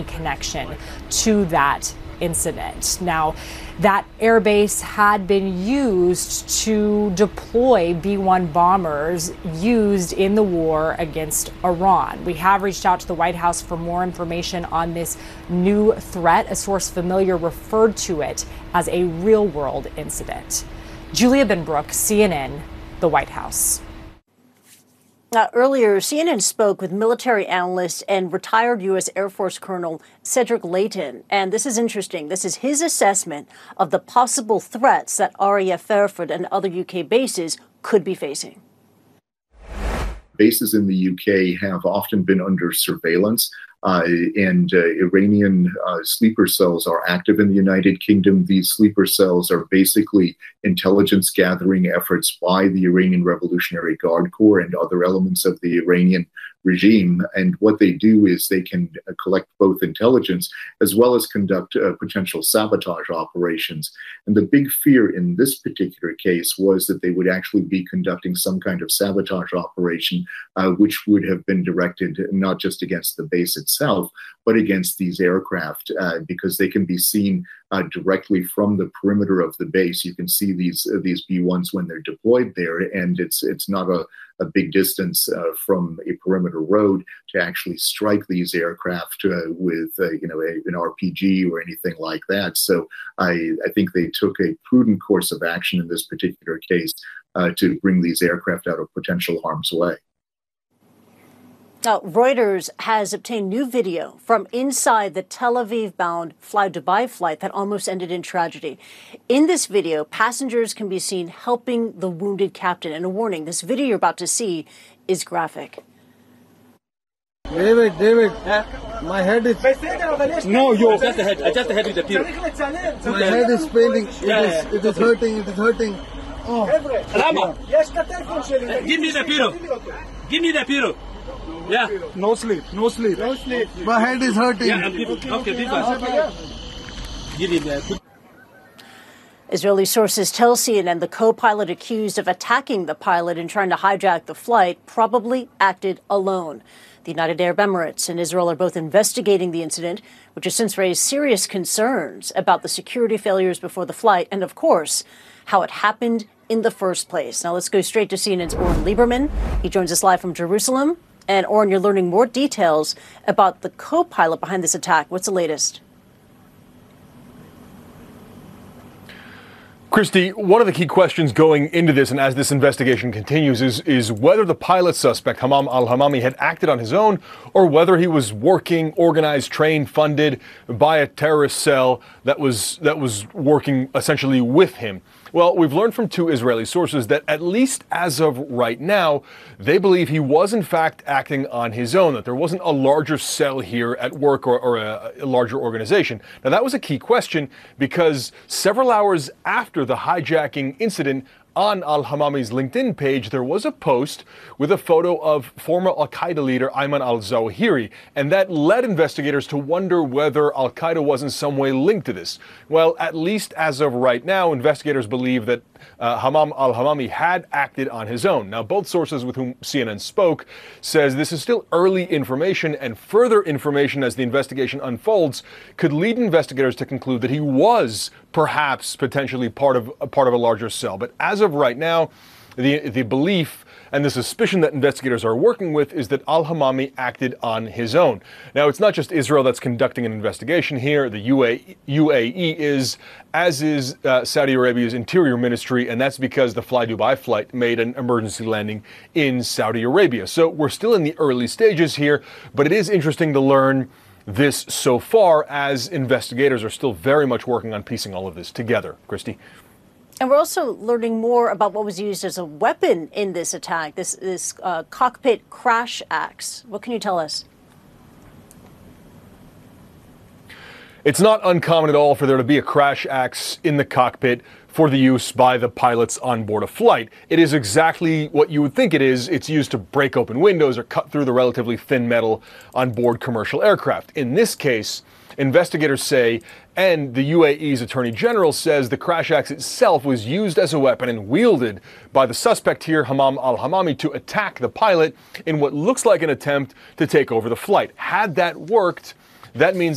connection to that incident. Now, that airbase had been used to deploy B-1 bombers used in the war against Iran. We have reached out to the White House for more information on this new threat. A source familiar referred to it as a real-world incident. Julia Benbrook, CNN, the White House. Earlier, CNN spoke with military analyst and retired U.S. Air Force Colonel Cedric Leighton. And this is interesting. This is his assessment of the possible threats that RAF Fairford and other UK bases could be facing. Bases in the UK have often been under surveillance. And Iranian sleeper cells are active in the United Kingdom. These sleeper cells are basically intelligence gathering efforts by the Iranian Revolutionary Guard Corps and other elements of the Iranian regime. And what they do is they can collect both intelligence as well as conduct potential sabotage operations. And the big fear in this particular case was that they would actually be conducting some kind of sabotage operation, which would have been directed not just against the base itself, but against these aircraft, because they can be seen directly from the perimeter of the base. You can see these B-1s when they're deployed there, and it's not a big distance from a perimeter road to actually strike these aircraft with an RPG or anything like that. So I think they took a prudent course of action in this particular case to bring these aircraft out of potential harm's way. Now, Reuters has obtained new video from inside the Tel Aviv-bound Fly Dubai flight that almost ended in tragedy. In this video, passengers can be seen helping the wounded captain. And a warning, this video you're about to see is graphic. David, my head is... No, adjust the head with the pillow. My head is paining. It is hurting. Oh. Rama, give me the pillow. Yeah. No sleep. My head is hurting. Yeah, okay, give me that. Israeli sources tell CNN the co-pilot accused of attacking the pilot and trying to hijack the flight probably acted alone. The United Arab Emirates and Israel are both investigating the incident, which has since raised serious concerns about the security failures before the flight and, of course, how it happened in the first place. Now let's go straight to CNN's Oren Lieberman. He joins us live from Jerusalem. And Oren, you're learning more details about the co-pilot behind this attack. What's the latest? Christy, one of the key questions going into this and as this investigation continues is whether the pilot suspect, Hamam al-Hamami, had acted on his own or whether he was working, organized, trained, funded by a terrorist cell that was working essentially with him. Well, we've learned from two Israeli sources that at least as of right now, they believe he was in fact acting on his own, that there wasn't a larger cell here at work or a larger organization. Now, that was a key question because several hours after the hijacking incident, on al-Hamami's LinkedIn page, there was a post with a photo of former al-Qaeda leader Ayman al-Zawahiri, and that led investigators to wonder whether al-Qaeda was in some way linked to this. Well, at least as of right now, investigators believe that Hamam al-Hamami had acted on his own. Now, both sources with whom CNN spoke says this is still early information, and further information as the investigation unfolds could lead investigators to conclude that he was perhaps potentially part of a larger cell. But as of right now, the belief and the suspicion that investigators are working with is that al-Hamami acted on his own. Now, it's not just Israel that's conducting an investigation here. The UAE is, as is Saudi Arabia's Interior Ministry, and that's because the Fly Dubai flight made an emergency landing in Saudi Arabia. So we're still in the early stages here, but it is interesting to learn this so far as investigators are still very much working on piecing all of this together. Christy? And we're also learning more about what was used as a weapon in this attack, this cockpit crash axe. What can you tell us? It's not uncommon at all for there to be a crash axe in the cockpit for the use by the pilots on board a flight. It is exactly what you would think it is. It's used to break open windows or cut through the relatively thin metal on board commercial aircraft. In this case, investigators say, and the UAE's Attorney General says, the crash axe itself was used as a weapon and wielded by the suspect here, Hamam al-Hamami, to attack the pilot in what looks like an attempt to take over the flight. Had that worked, that means